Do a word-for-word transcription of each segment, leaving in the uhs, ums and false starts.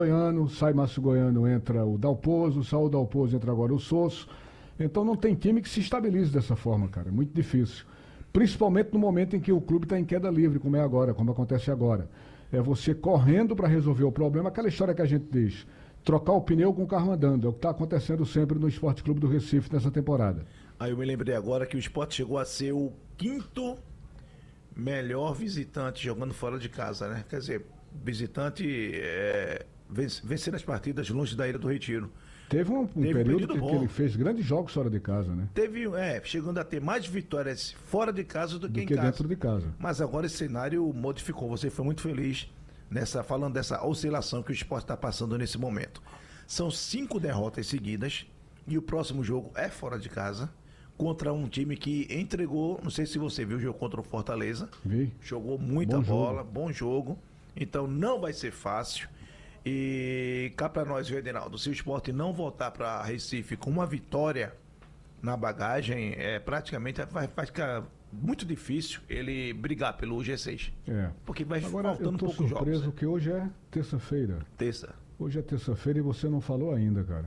Goiano, sai Márcio Goiano, entra o Dalpozo, sai o Dalpozo, entra agora o Sosso. Então não tem time que se estabilize dessa forma, cara. É muito difícil. Principalmente no momento em que o clube está em queda livre, como é agora, como acontece agora. É você correndo para resolver o problema, aquela história que a gente diz, trocar o pneu com o carro andando. É o que está acontecendo sempre no Esporte Clube do Recife nessa temporada. Aí eu me lembrei agora que o Sport chegou a ser o quinto melhor visitante jogando fora de casa, né? Quer dizer, visitante é, vencer as partidas longe da Ilha do Retiro. Teve um, um Teve período, um período que, bom. que ele fez grandes jogos fora de casa, né? Teve, é, chegando a ter mais vitórias fora de casa do que Do em que casa. dentro de casa. Mas agora esse cenário modificou. Você foi muito feliz nessa, falando dessa oscilação que o Sport está passando nesse momento. São cinco derrotas seguidas e o próximo jogo é fora de casa contra um time que entregou, não sei se você viu o jogo contra o Fortaleza. Vi. Jogou muita Bom bola, jogo. bom jogo. Então não vai ser fácil. E cá para nós, Reginaldo, se o Sport não voltar para Recife com uma vitória na bagagem, é, praticamente vai, vai ficar muito difícil ele brigar pelo G seis. É. Porque vai Agora, eu faltando tô poucos surpreso jogos. que hoje é terça-feira. Terça. Hoje é terça-feira e você não falou ainda, cara.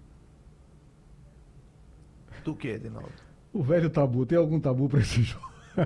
Do que, Edinaldo? O velho tabu, tem algum tabu para esse jogo?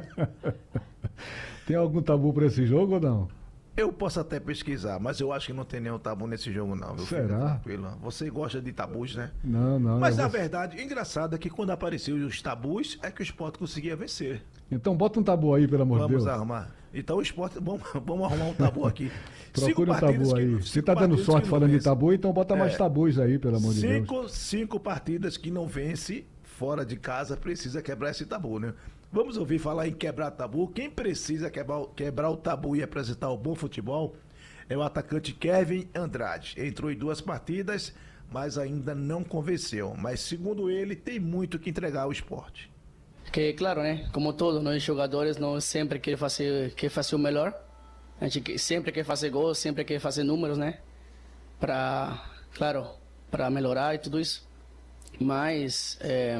Tem algum tabu para esse jogo ou não? Eu posso até pesquisar, mas eu acho que não tem nenhum tabu nesse jogo, não. Meu filho, Será? tranquilo. Você gosta de tabus, né? Não, não. Mas eu na vou- verdade, o engraçado é que quando apareceu os tabus, é que o Sport conseguia vencer. Então bota um tabu aí, pelo amor de Vamos Deus. arrumar. Então o Sport, vamos, vamos arrumar um tabu aqui. Procura um partidas tabu que- aí. cinco Se tá dando partidas sorte que não falando de vence. tabu, então bota mais É. tabus aí, pelo amor de Deus. Cinco, cinco partidas que não vence fora de casa, precisa quebrar esse tabu, né? Vamos ouvir falar em quebrar tabu. Quem precisa quebrar, quebrar o tabu e apresentar o bom futebol é o atacante Kevin Andrade. Entrou em duas partidas, mas ainda não convenceu. Mas segundo ele, tem muito que entregar ao esporte. Que claro, né? Como todos nós jogadores, nós sempre quer fazer, quer fazer o melhor. A gente que- sempre quer fazer gols, sempre quer fazer números, né? Para, claro, para melhorar e tudo isso. Mas, é,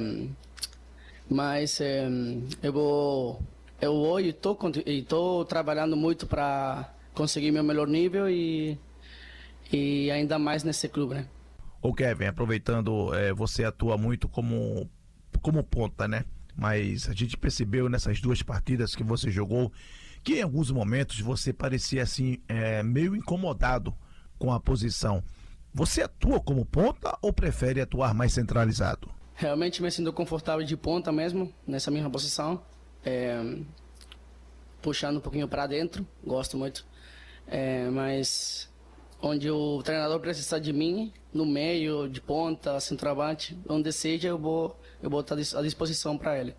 mas é, eu vou, eu vou e tô, conti- e tô trabalhando muito para conseguir meu melhor nível e e ainda mais nesse clube, né? Ô Kevin, aproveitando, é, você atua muito como, como ponta, né? Mas a gente percebeu nessas duas partidas que você jogou que em alguns momentos você parecia assim, é, meio incomodado com a posição. Você atua como ponta ou prefere atuar mais centralizado? Realmente me sinto confortável de ponta mesmo, nessa mesma posição. É, puxando um pouquinho para dentro, gosto muito. É, mas onde o treinador precisa de mim, no meio, de ponta, centroavante, onde seja, eu vou, eu vou estar à disposição para ele.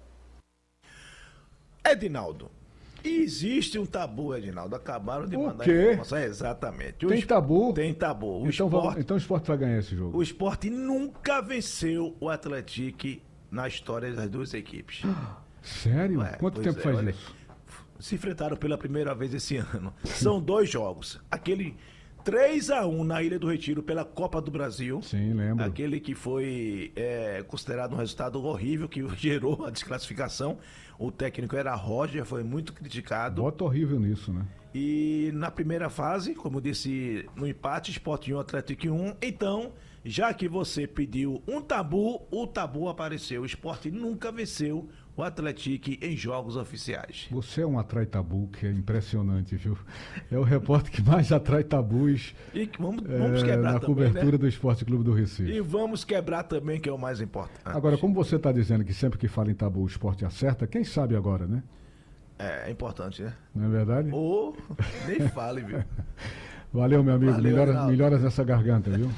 Edinaldo, existe um tabu, Edinaldo. Acabaram de O mandar quê? informação. É, exatamente. O Tem es- tabu? Tem tabu. O Então, esporte, vamos, então o Sport vai ganhar esse jogo. o esporte nunca venceu o Atlético na história das duas equipes. Sério? É, Quanto pois tempo é, faz olha, isso? Se enfrentaram pela primeira vez esse ano. São dois jogos. Aquele três a um na Ilha do Retiro pela Copa do Brasil. Sim, lembro. Aquele que foi é, considerado um resultado horrível, que gerou a desclassificação. O técnico era Roger, foi muito criticado. Bota horrível nisso, né? E na primeira fase, como eu disse, no empate, Sport um, Atlético um. Então, já que você pediu um tabu, o tabu apareceu. O Sport nunca venceu o Atlético em jogos oficiais. Você é um atrai tabu que é impressionante, viu? É o repórter que mais atrai tabus E vamos, vamos é, quebrar na também, cobertura né? do Esporte Clube do Recife. E vamos quebrar também, que é o mais importante. Agora, como você está dizendo que sempre que fala em tabu o esporte acerta, quem sabe agora, né? É, é importante, né? Não é verdade? Ou nem fale, viu? Valeu, meu amigo. Valeu, Melhoras, Reinaldo. melhoras nessa garganta, viu?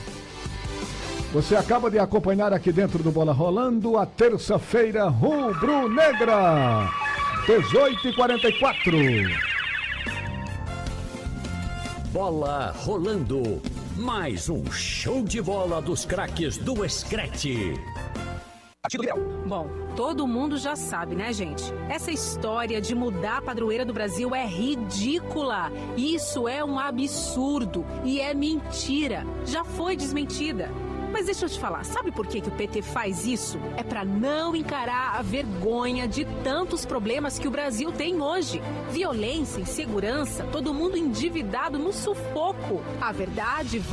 Você acaba de acompanhar aqui dentro do Bola Rolando a terça-feira rubro-negra, dezoito e quarenta e quatro. Bola rolando. Mais um show de bola dos craques do Screte. Bom, todo mundo já sabe, né, gente? Essa história de mudar a padroeira do Brasil é ridícula. Isso é um absurdo e é mentira. Já foi desmentida. Mas deixa eu te falar, sabe por que, que o P T faz isso? É para não encarar a vergonha de tantos problemas que o Brasil tem hoje. Violência, insegurança, todo mundo endividado no sufoco. A verdade